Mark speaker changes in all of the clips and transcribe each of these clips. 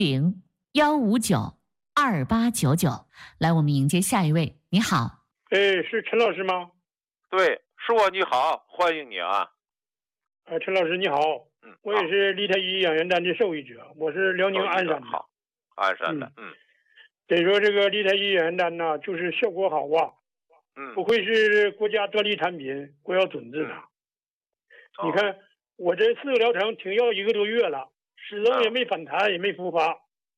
Speaker 1: 01591592899。来，我们迎接下一位。你好，
Speaker 2: 是陈老师吗？
Speaker 3: 对，是我。你好，欢迎你啊。
Speaker 2: 陈老师你好，我也是利他一养元丹的受益者，我是辽宁鞍山的。
Speaker 3: 好，鞍山的，
Speaker 2: 得说这个利他一养元丹呢，就是效果好啊，不愧是国家专利产品，国药准字的。你看我这4个疗程停药1个多月了，始终也没反弹，也没复发。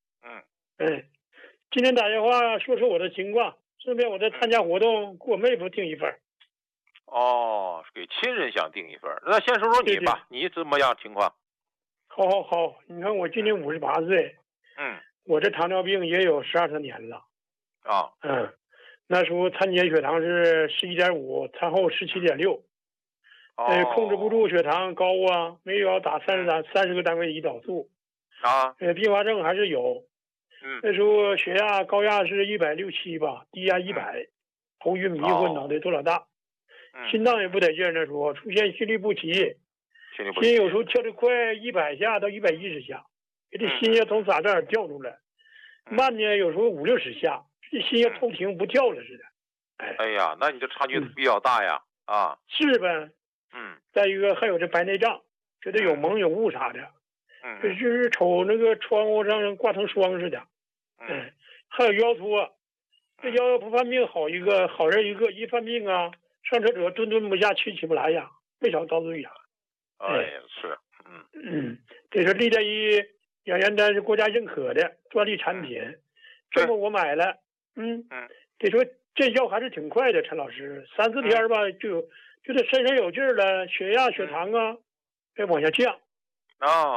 Speaker 2: 今天打电话说说我的情况，顺便我在参加活动，给我妹夫订一份。
Speaker 3: 给亲人想订一份。那先说说你吧，你怎么样情况？
Speaker 2: 好，你看我今年58岁，我这糖尿病也有12、13年了。那时候餐前血糖是11.5，餐后17.6。控制不住血糖高啊，没有要打30个单位胰岛素。并发症还是有。那时候血压高压是160、170吧，低压100，头晕迷昏，脑袋多老大。心脏也不得劲，那时候出现心律不齐，心有时候跳得快100下到110下，这心也从嗓子眼掉出来。慢呢有时候50、60下，这心也偷停不跳了似的。
Speaker 3: 哎呀，那你这差距比较大呀。
Speaker 2: 是呗。再一个还有这白内障，觉得有蒙有雾啥的。就是瞅那个窗户上挂成霜似的。还有腰托，这腰不犯病好人一个，一犯病啊，上厕所蹲不下去，起不来呀，没少遭罪呀。
Speaker 3: 是。
Speaker 2: 这是利他一养元丹是国家认可的专利产品，这么我买了。得说见效还是挺快的，陈老师，3、4天吧，就这身上有劲儿了，血压、血糖啊，往下降。
Speaker 3: 好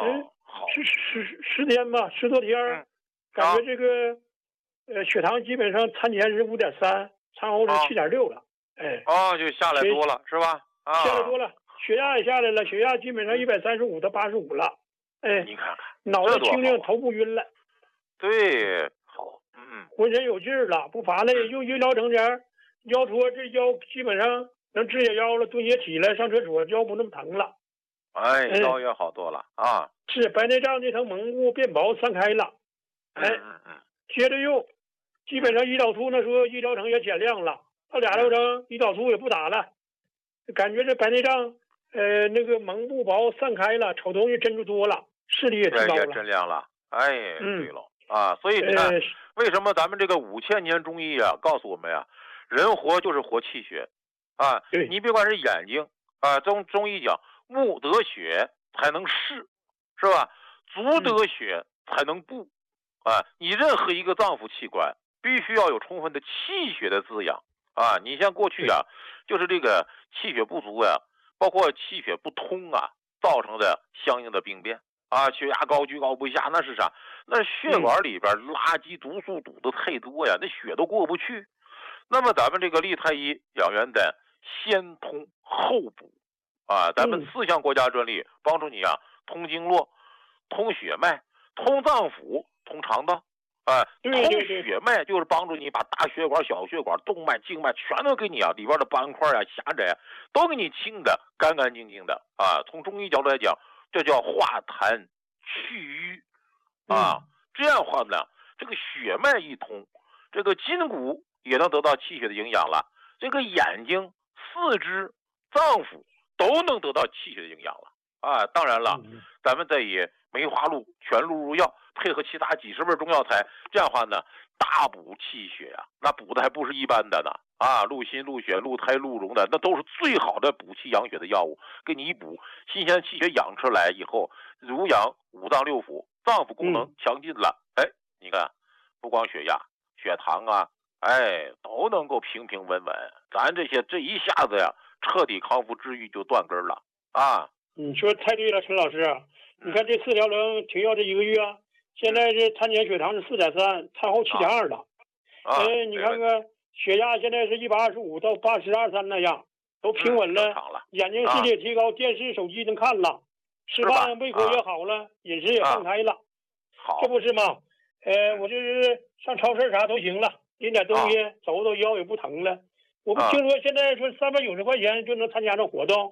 Speaker 2: 10天吧，10多天，感觉这个血糖基本上餐前是5.3，餐后是7.6了。
Speaker 3: 就下来多了是吧？
Speaker 2: 下来多了，血压也下来了，血压基本上135到85了。
Speaker 3: 你看看，
Speaker 2: 脑袋清静，头不晕了。
Speaker 3: 对，好，
Speaker 2: 浑身有劲儿了，不乏累。用医疗整点，腰托这腰基本上能直下腰了，蹲也起来，上厕所腰不那么疼了。
Speaker 3: 腰也好多了啊。
Speaker 2: 是白内障这层蒙雾变薄散开了。接着用，基本上胰岛素那时候1疗程也减量了，到2疗程胰岛素也不打了，感觉这白内障那个蒙不薄散开了，瞅东西真就多了，视力也提高了，
Speaker 3: 也真亮了。对了所以你看，为什么咱们这个5000年中医啊告诉我们呀，人活就是活气血你别管是眼睛中医讲目得血才能视，是吧？足得血才能步你任何一个脏腑器官必须要有充分的气血的滋养你像过去就是这个气血不足包括气血不通造成的相应的病变血压高居高不下，那是啥？那血管里边垃圾毒素堵得太多呀，那血都过不去。那么咱们这个利他一养元丹先通后补咱们4项国家专利帮助你通经络、通血脉、通脏腑、通肠道通血脉就是帮助你把大血管、小血管、动脉、静脉全都给你里边的斑块狭窄都给你清的干干净净的从中医角度来讲，这叫化痰祛瘀这样的话呢，这个血脉一通，这个筋骨也能得到气血的营养了，这个眼睛、四肢、脏腑都能得到气血的营养了当然了，咱们再以梅花鹿全鹿入药，配合其他几十味中药材，这样的话呢，大补气血那补的还不是一般的呢鹿心、鹿血、鹿胎、鹿茸的，那都是最好的补气养血的药物，给你一补，新鲜的气血养出来以后，濡养五脏六腑，脏腑功能强劲了你看不光血压、血糖都能够平平稳稳，咱这一下子彻底康复治愈就断根了
Speaker 2: 你说太对了，陈老师你看这4疗程停药这1个月现在是餐前血糖是4.3，餐后7.2了你看看血压现在是125到82、83那样，都平稳了，眼睛视力也提高，电视手机能看了，吃饭胃口也好了，饮食也放开了这不是吗？我就是上超市啥都行了，领点东西走走腰也不疼了。我不听说现在说390块钱就能参加这活动。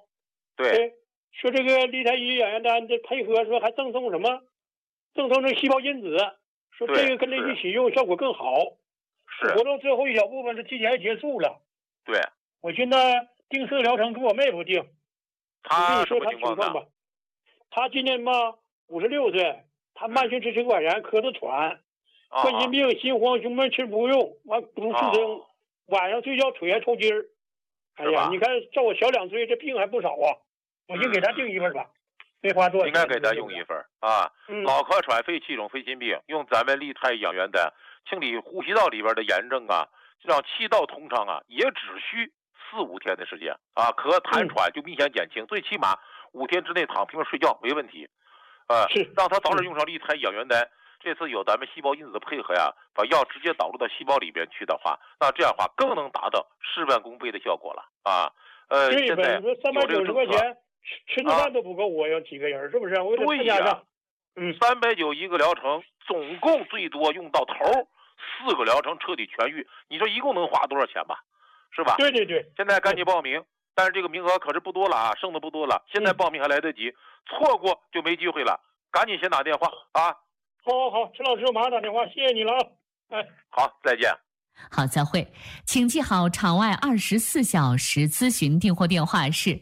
Speaker 2: 说这个利他一养元丹的配合说还赠送什么？赠送这细胞因子， 说这个跟着一起用效果更好。
Speaker 3: 是。
Speaker 2: 活动最后一小部分是提前结束了。
Speaker 3: 对。
Speaker 2: 我现在定次疗程给我妹夫定。
Speaker 3: 他
Speaker 2: 说他情况吧。他今年吧56岁，他慢性支气管炎，咳嗽喘，冠心病，心慌，胸闷，吃不用，完不出声，晚上睡觉腿还抽筋儿。哎呀，你看照我小2岁，这病还不少啊！我先给他定一份吧，没花多少钱。
Speaker 3: 应该给他用一份啊。脑壳喘、肺气肿、肺心病，用咱们利泰养元丹清理呼吸道里边的炎症啊，让气道通畅啊，也只需4、5天的时间啊，咳痰喘就明显减轻，最起码5天之内躺平睡觉没问题。
Speaker 2: 是
Speaker 3: 让他早点用上利泰养元丹。这次有咱们细胞因子的配合呀，把药直接导入到细胞里边去的话，那这样的话更能达到事半功倍的效果了啊。现在
Speaker 2: 说390块钱吃顿饭都不够，我要几个人是不是？我
Speaker 3: 对呀，390一个疗程，总共最多用到头4个疗程彻底痊愈，你说一共能花多少钱吧？是吧？
Speaker 2: 对对对。
Speaker 3: 现在赶紧报名，但是这个名额可是不多了啊，剩的不多了，现在报名还来得及，错过就没机会了，赶紧先打电话啊。
Speaker 2: 好，陈老师，我马上打电话，谢谢你了啊！哎，
Speaker 3: 好，再见。
Speaker 1: 好，再会。请记好，场外24小时咨询订货电话是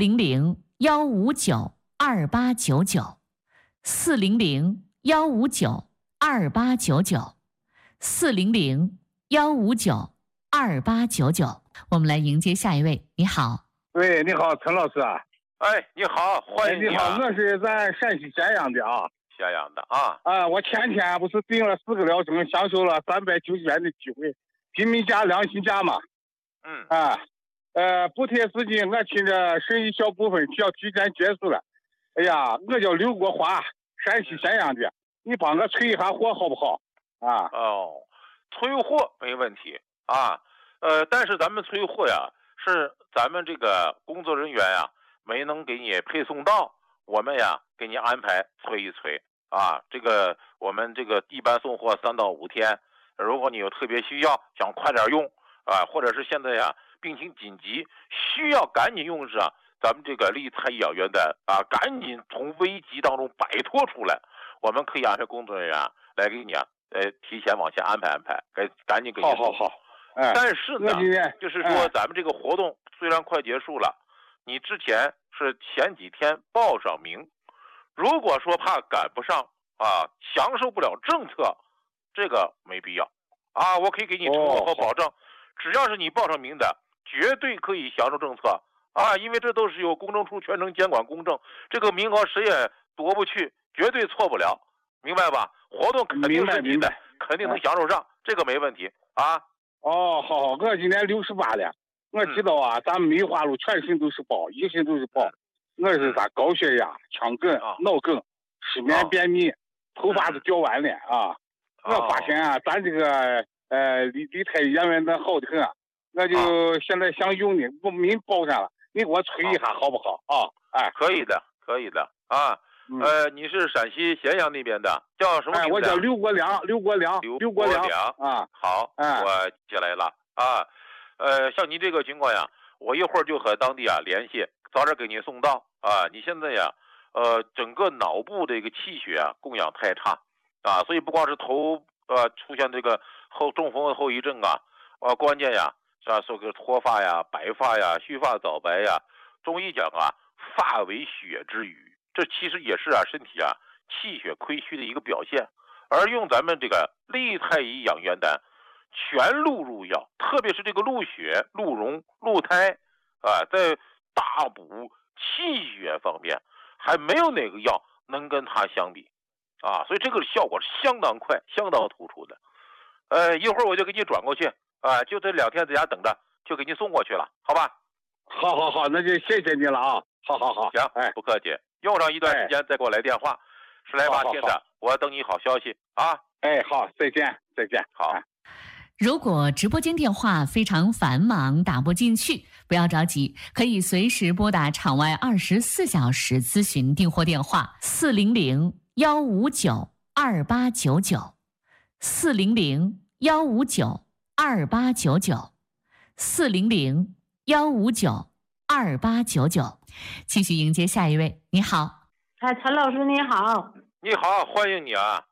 Speaker 1: 400-159-2899，400-159-2899。我们来迎接下一位。你好。
Speaker 4: 喂，你好，陈老师啊。
Speaker 3: 哎，你好，欢迎你
Speaker 4: 你好，我是咱陕西咸阳的啊。
Speaker 3: 咸阳的啊。
Speaker 4: 我前天不是订了4个疗程，享受了390元的机会，平民价、良心价嘛。补贴资金我听着剩一小部分需要提前结束了。哎呀，我叫刘国华，陕西咸阳的，你帮我催一下货好不好？啊。
Speaker 3: 催货没问题啊。但是咱们催货呀，是咱们这个工作人员呀没能给你配送到，我们呀给你安排催一催啊。这个我们这个一般送货3到5天，如果你有特别需要，想快点用啊，或者是现在呀病情紧急需要赶紧用上咱们这个利泰养元丹啊，赶紧从危机当中摆脱出来，我们可以安排工作人员来给你提前往前安排，赶紧给你送。
Speaker 4: 好。
Speaker 3: 但是呢，就是说咱们这个活动虽然快结束了，你之前是前几天报上名，如果说怕赶不上啊，享受不了政策，这个没必要啊。我可以给你承诺和保证，只要是你报上名的，绝对可以享受政策啊，因为这都是由公证处全程监管公正，这个名额谁也夺不去，绝对错不了，明白吧？活动肯定是你的，肯定能享受上，这个没问题啊。
Speaker 4: 好，我今年68了，我知道啊，咱们梅花鹿全身都是包，一身都是包。我是高血压、腔梗、脑梗、失眠、便秘，头发都掉完了啊。我发现啊，咱这个利泰养元丹好的很，我就现在想用的，我名报上了，你给我催一下好不好啊？
Speaker 3: 可以的啊。你是陕西咸阳那边的，叫什么名字？
Speaker 4: 我叫刘国良啊。
Speaker 3: 好，我记来了啊。像您这个情况呀，我一会儿就和当地联系，早点给您送到啊。你现在呀，整个脑部这个气血供氧太差啊，所以不光是头出现这个中风的后遗症关键呀说个脱发呀、白发呀、须发早白呀，中医讲发为血之余。这其实也是身体气血亏虚的一个表现，而用咱们这个利泰医养元丹全鹿入药，特别是这个鹿血、鹿茸、鹿胎在大补气血方面还没有哪个药能跟它相比所以这个效果是相当快、相当突出的。一会儿我就给你转过去就这2天在家等着，就给你送过去了，好吧？
Speaker 4: 好，那就谢谢你了啊！好，
Speaker 3: 行，不客气。用上一段时间再给我来电话，10来8天的，我等你好消息啊！
Speaker 4: 好，再见。
Speaker 3: 好。
Speaker 1: 如果直播间电话非常繁忙打不进去，不要着急，可以随时拨打场外24小时咨询订货电话400-159-2899，400-159-2899，400-159-2899。继续迎接下一位。你好。
Speaker 5: 陈老师你好。
Speaker 3: 你好，欢迎你啊。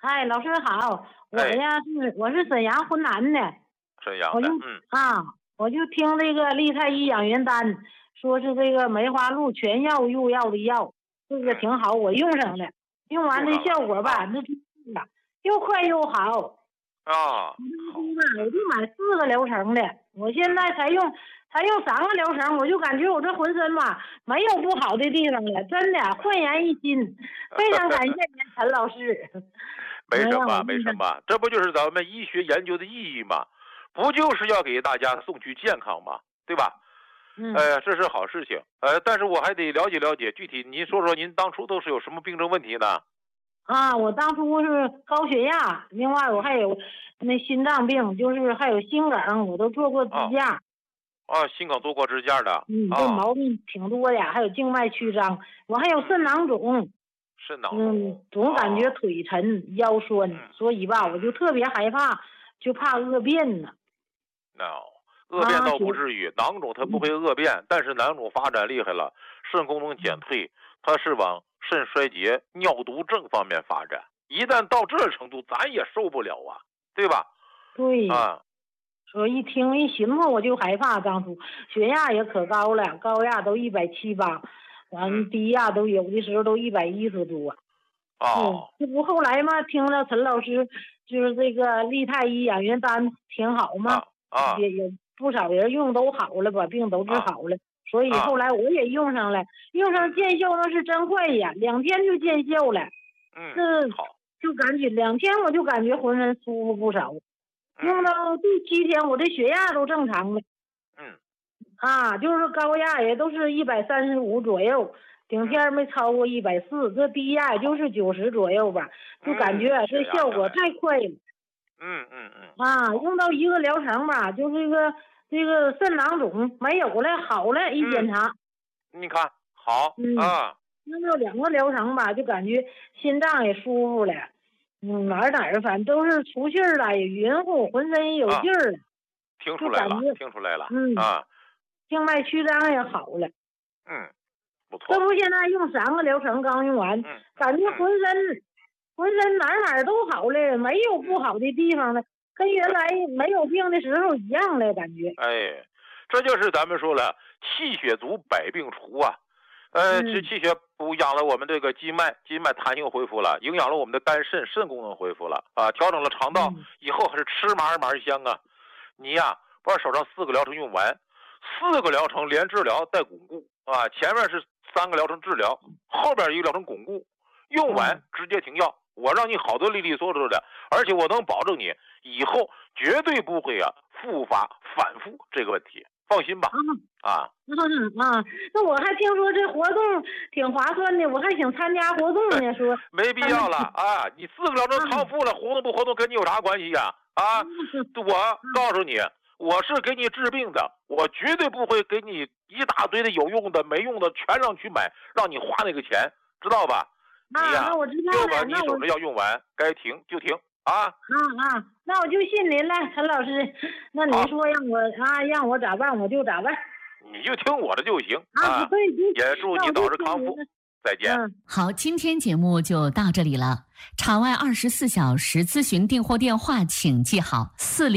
Speaker 5: 哎，老师好，我是沈阳浑南的。
Speaker 3: 沈阳的，
Speaker 5: 我就听这个利泰医养元丹，说是这个梅花鹿全药入药的药，这个挺好，我用上了，用完的效果吧，那又快又好。我就买4个疗程的，我现在才用3个疗程，我就感觉我这浑身吧没有不好的地方了，真的焕然一新，非常感谢您陈老师。
Speaker 3: 没什么，这不就是咱们医学研究的意义吗？不就是要给大家送去健康吗？对吧？这是好事情。但是我还得了解具体，您说说您当初都是有什么病症问题呢？
Speaker 5: 我当初是高血压，另外我还有那心脏病，就是还有心梗，我都做过支架。
Speaker 3: 心梗做过支架的。
Speaker 5: 这毛病挺多的，还有静脉曲张，我还有肾囊肿。
Speaker 3: 肾囊肿。
Speaker 5: 总感觉腿沉、腰酸，所以吧，我就特别害怕，就怕恶变呢。
Speaker 3: 恶变倒不至于，囊肿它不会恶变，但是囊肿发展厉害了，肾功能减退，它是往肾衰竭、尿毒症方面发展。一旦到这程度，咱也受不了啊，对吧？
Speaker 5: 对。所以一听一寻思，我就害怕。当初血压也可高了，高压都178，完低压都有的时候都110多。这不后来嘛，听了陈老师就是这个利泰医养元丹挺好嘛，也有不少人用都好了，把病都治好了。所以后来我也用上了，用上见效那是真快呀，2天就见效了。就感觉2天我就感觉浑身舒服不少。用到第7天，我的血压都正常了。就是高压也都是135左右，顶天没超过140，这低压也就是90左右吧，就感觉这效果太快了。用到1个疗程吧，就这个肾囊肿没有了，好了，一检查，
Speaker 3: 你看好
Speaker 5: 用到2个疗程吧，就感觉心脏也舒服了，哪儿反正都是出气儿了，也匀乎，浑身也有劲儿了。
Speaker 3: 听出来了。
Speaker 5: 静脉曲张也好了。
Speaker 3: 不错。
Speaker 5: 这不现在用3个疗程刚用完，感觉浑身哪儿都好了，没有不好的地方了，跟原来没有病的时候一样了，感觉。
Speaker 3: 这就是咱们说了，气血足百病除啊。这气血补养了我们这个筋脉弹性恢复了，营养了我们的肝肾功能恢复了调整了肠道，以后还是吃嘛香啊。你呀，把手上4个疗程用完，4个疗程连治疗带巩固前面是3个疗程治疗，后边1个疗程巩固，用完直接停药，我让你好得利索的，而且我能保证你以后绝对不会复发反复这个问题，放心吧。
Speaker 5: 那我还听说这活动挺划算的，我还想参加活动呢。说
Speaker 3: 没必要了你4个疗程康复了，活动不活动跟你有啥关系呀？我告诉你，我是给你治病的，我绝对不会给你一大堆的有用的没用的全让去买，让你花那个钱，知道吧？
Speaker 5: 那我知道了。
Speaker 3: 就把你手上要用完，该停就停
Speaker 5: 那我就信您了，陈老师。那您说让我咋办我就咋办，
Speaker 3: 你就听我的就行
Speaker 5: 对。
Speaker 3: 也祝你早日康复，再见。
Speaker 1: 好，今天节目就到这里了。场外24小时咨询订货电话请记好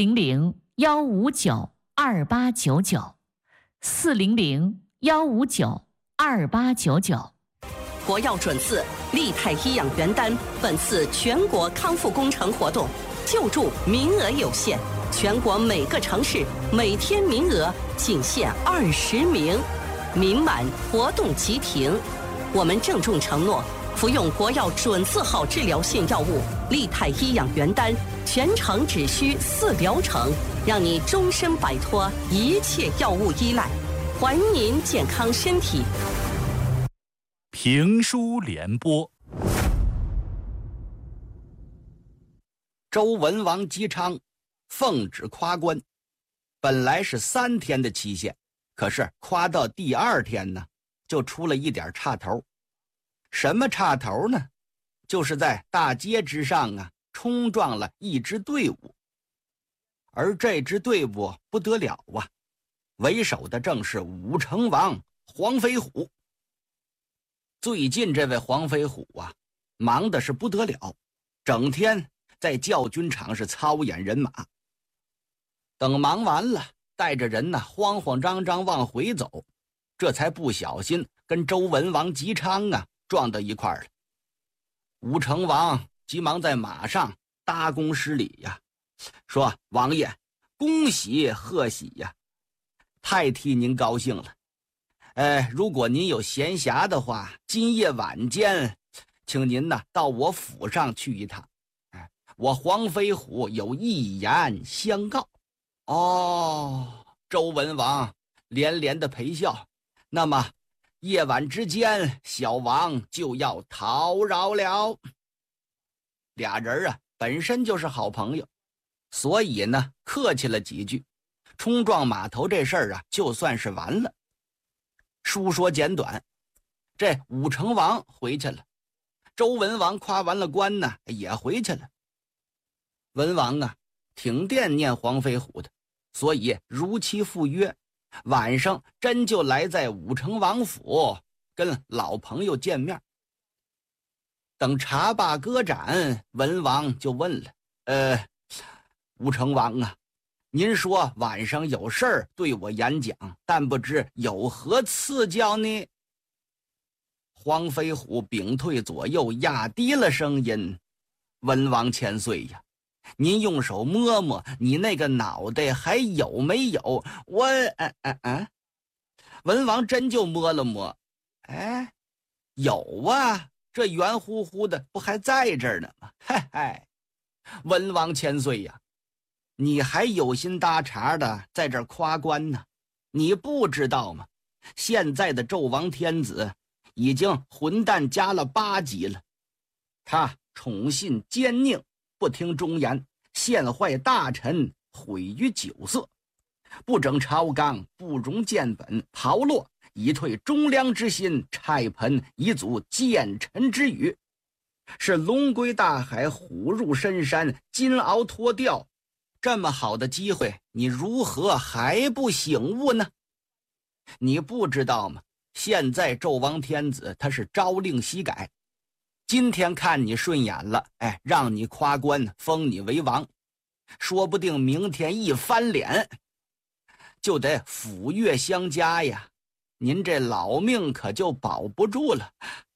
Speaker 1: ：400-159-2899，400-159-2899。
Speaker 6: 国药准字利泰医养元丹本次全国康复工程活动救助名额有限，全国每个城市每天名额仅限20名，名满活动即停。我们郑重承诺，服用国药准字号治疗性药物利泰医养元丹，全程只需4疗程，让你终身摆脱一切药物依赖，还您健康身体。
Speaker 7: 评书联播。
Speaker 8: 周文王姬昌奉旨夸官，本来是3天的期限，可是夸到第2天呢，就出了一点岔头。什么岔头呢？就是在大街之上冲撞了一支队伍，而这支队伍不得了为首的正是武成王黄飞虎。最近这位黄飞虎忙的是不得了， 整天在教军场是操演人马。等忙完了，带着人呢慌慌张张往回走，这才不小心跟周文王姬昌撞到一块儿了。武成王急忙在马上搭躬施礼说：“王爷，恭喜贺喜呀，太替您高兴了。如果您有闲暇的话，今夜晚间，请您到我府上去一趟。我黄飞虎有一言相告。”周文王连连的陪笑。那么夜晚之间，小王就要讨饶了。俩人本身就是好朋友，所以呢客气了几句，冲撞码头这事儿就算是完了。书说简短，这武成王回去了，周文王夸完了关也回去了。文王挺惦念黄飞虎的，所以如期赴约，晚上真就来在武成王府跟老朋友见面。等茶罢歌盏，文王就问了：“武成王您说晚上有事儿对我演讲，但不知有何赐教呢？”黄飞虎屏退左右，压低了声音：“文王千岁呀，您用手摸摸你那个脑袋还有没有？”我文王真就摸了摸，有啊，这圆乎乎的不还在这儿呢吗？文王千岁呀，你还有心搭茬的在这儿夸官呢？你不知道吗？现在的纣王天子已经混蛋加了8级了，他宠信奸佞，不听忠言，陷坏大臣，毁于酒色，不整朝纲，不容建本，炮烙以退忠良之心，拆盆以阻奸臣之语，是龙归大海，虎入深山，金鳌脱掉。这么好的机会，你如何还不醒悟呢？你不知道吗？现在纣王天子他是朝令夕改，今天看你顺眼了，让你夸官，封你为王，说不定明天一翻脸就得斧钺相加呀，您这老命可就保不住了。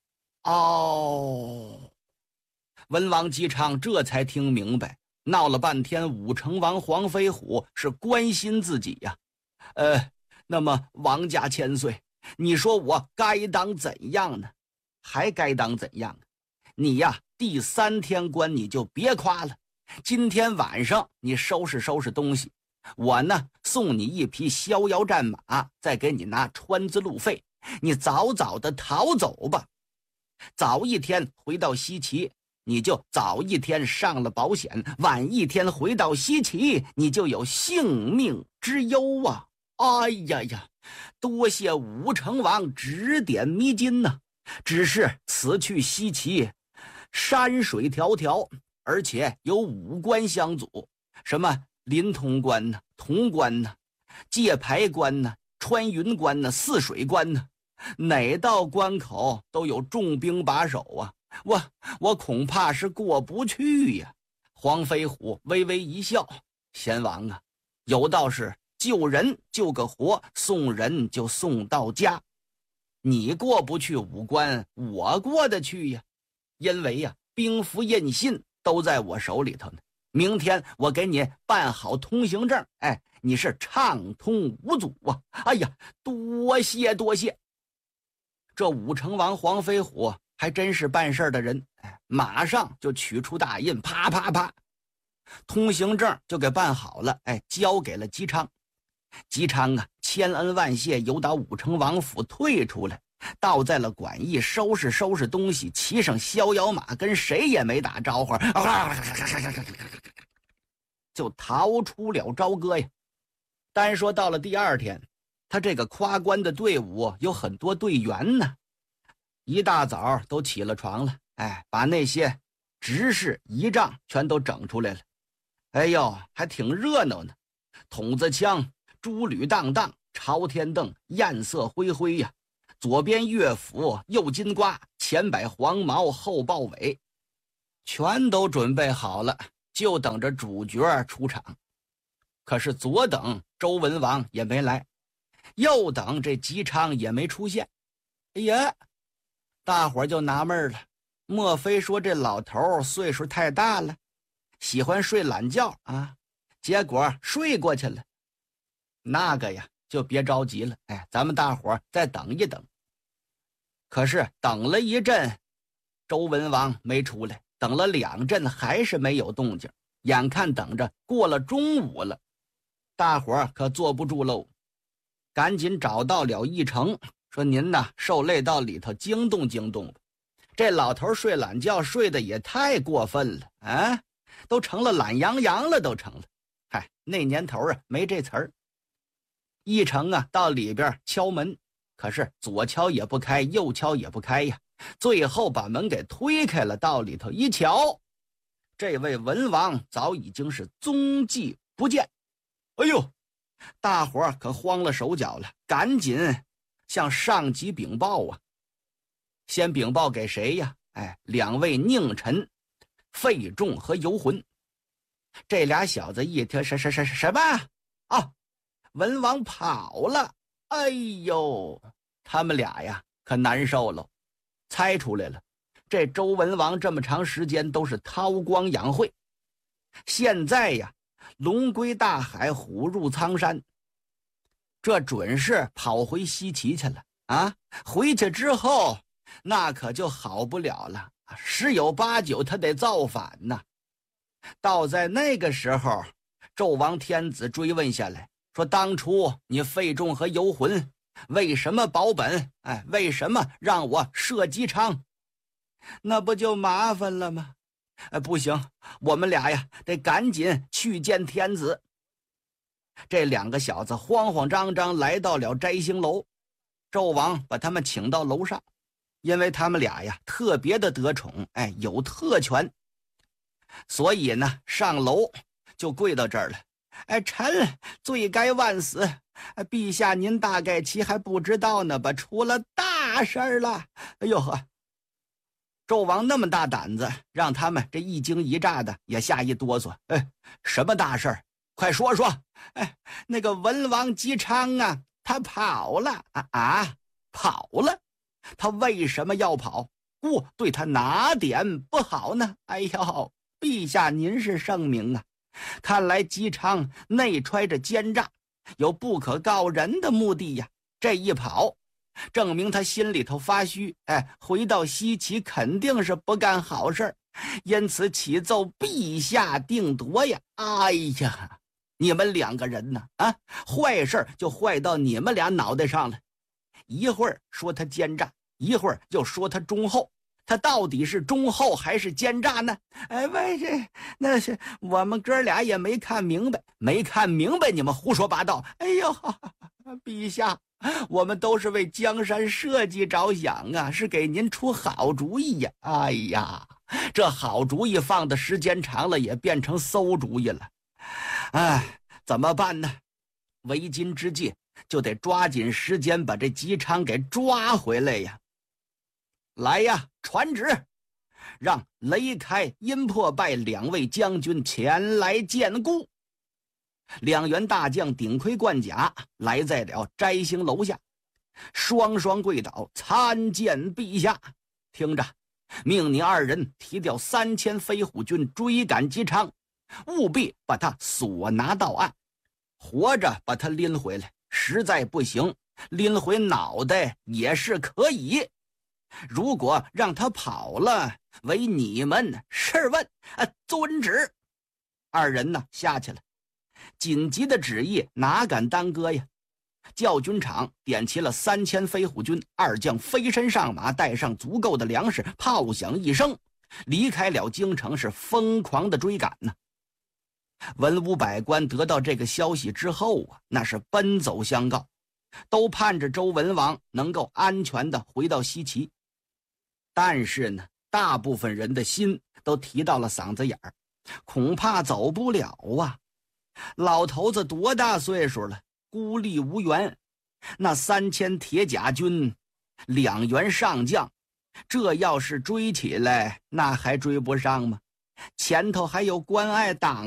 Speaker 8: 文王姬昌这才听明白，闹了半天武成王黄飞虎是关心自己呀。那么王家千岁，你说我该当怎样呢？还该当怎样呢？你呀，第3天官你就别夸了，今天晚上你收拾收拾东西，我呢送你一匹逍遥战马，再给你拿川资路费，你早早的逃走吧。早一天回到西岐，你就早一天上了保险，晚一天回到西岐，你就有性命之忧啊。多谢武成王指点迷津呐。只是此去西岐，山水迢迢，而且有5关相阻，什么临潼关呢、潼关呢、界牌关呢、穿云关呢、泗水关呢，哪道关口都有重兵把守啊，我恐怕是过不去呀。黄飞虎微微一笑：“贤王啊，有道是救人救个活，送人就送到家。你过不去5关，我过得去呀。因为呀，兵符印信都在我手里头呢。明天我给你办好通行证，你是畅通无阻啊！多谢多谢。”这武成王黄飞虎还真是办事的人，马上就取出大印，啪啪啪，通行证就给办好了，交给了姬昌。姬昌千恩万谢，由到武成王府退出来，倒在了馆驿，收拾收拾东西，骑上逍遥马，跟谁也没打招呼，就逃出了朝歌呀。单说到了第2天，他这个夸官的队伍有很多队员呢，一大早都起了床了，把那些执事仪仗全都整出来了。还挺热闹呢，筒子枪、珠履荡荡，朝天凳，艳色恢恢呀。左边乐府，右金瓜，前摆黄毛，后豹尾， 全都准备好了，就等着主角出场。可是左等周文王也没来，右等这姬昌也没出现。哎呀，大伙就纳闷了，莫非说这老头岁数太大了，喜欢睡懒觉啊？结果睡过去了。那个呀，就别着急了，咱们大伙再等一等。可是等了一阵，周文王没出来，等了2阵还是没有动静。眼看等着过了中午了，大伙可坐不住喽，赶紧找到了一成，说您呐受累到里头惊动惊动吧，这老头睡懒觉睡得也太过分了啊，都成了懒洋洋了，都成了。那年头啊没这词儿。一成啊到里边敲门，可是左敲也不开，右敲也不开呀，最后把门给推开了，到里头一瞧，这位文王早已经是踪迹不见。哎呦，大伙儿可慌了手脚了，赶紧向上级禀报啊。先禀报给谁呀？2位佞臣费仲和游魂。这俩小子一听什么啊？文王跑了！哎呦，他们俩呀可难受了，猜出来了，这周文王这么长时间都是韬光养晦，现在呀龙归大海，虎入苍山，这准是跑回西岐去了啊！回去之后那可就好不了了，10有8九他得造反呢。到在那个时候，纣王天子追问下来，说当初你费仲和游魂为什么保本？为什么让我射姬昌？那不就麻烦了吗？不行，我们俩呀得赶紧去见天子。这2个小子慌慌张张来到了摘星楼，纣王把他们请到楼上，因为他们俩呀特别的得宠，有特权，所以呢上楼就跪到这儿了。臣罪该万死，陛下您大概其还不知道呢吧，出了大事了。哎呦呵，纣王那么大胆子，让他们这一惊一乍的也吓一哆嗦。什么大事？快说说。那个文王姬昌啊，他跑了跑了？他为什么要跑？对他哪点不好呢？哎呦，陛下您是圣明啊，看来姬昌内揣着奸诈，有不可告人的目的呀。这一跑，证明他心里头发虚，回到西岐肯定是不干好事，因此启奏陛下定夺呀。哎呀，你们2个人呢坏事就坏到你们俩脑袋上了，一会儿说他奸诈，一会儿又说他忠厚，他到底是忠厚还是奸诈呢？那是我们哥俩也没看明白，你们胡说八道。哎呦，陛下，我们都是为江山社稷着想啊，是给您出好主意呀。哎呀，这好主意放的时间长了也变成馊主意了。怎么办呢？为今之计就得抓紧时间把这姬昌给抓回来呀。来呀，传旨，让雷开、殷破败2位将军前来见顾。2员大将顶盔贯甲来在了摘星楼下，双双跪倒参见陛下。听着，命你2人提调3000飞虎军追赶姬昌，务必把他索拿到案，活着把他拎回来，实在不行拎回脑袋也是可以。如果让他跑了，为你们试问。遵旨。2人呢下去了，紧急的旨意哪敢耽搁呀？教军场点齐了3000飞虎军，2将飞身上马，带上足够的粮食，炮响一声，离开了京城，是疯狂的追赶呢。文武百官得到这个消息之后那是奔走相告，都盼着周文王能够安全的回到西岐。但是呢，大部分人的心都提到了嗓子眼儿，恐怕走不了啊。老头子多大岁数了，孤立无援，那3000铁甲军2员上将这要是追起来，那还追不上吗？前头还有关爱党。